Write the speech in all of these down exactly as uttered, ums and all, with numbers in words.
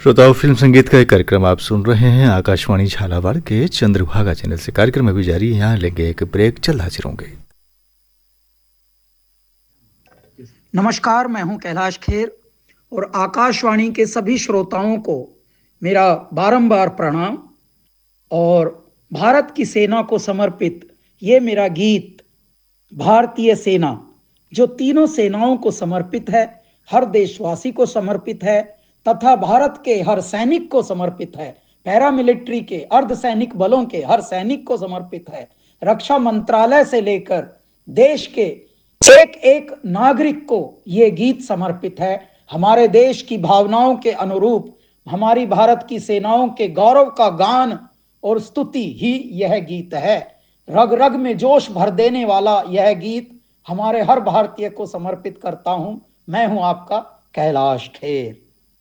श्रोताओं, फिल्म संगीत का एक कार्यक्रम आप सुन रहे हैं आकाशवाणी झालावाड़ के चंद्रभागा चैनल से। कार्यक्रम अभी जारी है, यहाँ लेंगे एक ब्रेक, जल्द हाजिर होंगे। नमस्कार, मैं हूं कैलाश खेर और आकाशवाणी के सभी श्रोताओं को मेरा बारंबार प्रणाम। और भारत की सेना को समर्पित ये मेरा गीत भारतीय सेना, जो तीनों सेनाओं को समर्पित है, हर देशवासी को समर्पित है तथा भारत के हर सैनिक को समर्पित है, पैरामिलिट्री के, अर्धसैनिक बलों के हर सैनिक को समर्पित है, रक्षा मंत्रालय से लेकर देश के एक एक नागरिक को ये गीत समर्पित है। हमारे देश की भावनाओं के अनुरूप हमारी भारत की सेनाओं के गौरव का गान और स्तुति ही यह गीत है। रग रग में जोश भर देने वाला यह गीत हमारे हर भारतीय को समर्पित करता हूं। मैं हूं आपका कैलाश खेर।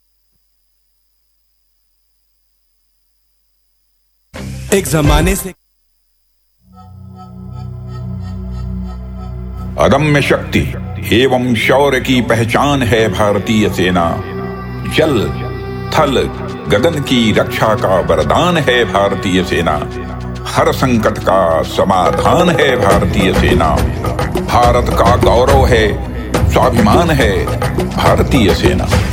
एक जमाने से अदम्य शक्ति एवं शौर्य की पहचान है भारतीय सेना। जल थल गगन की रक्षा का वरदान है भारतीय सेना। हर संकट का समाधान है भारतीय सेना। भारत का गौरव है, स्वाभिमान है भारतीय सेना।